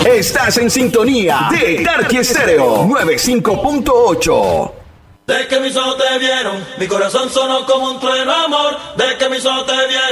Estás en sintonía de Tarqui Estéreo 95.8. De que mis ojos te vieron, mi corazón sonó como un trueno, amor. De que mis ojos te vieron.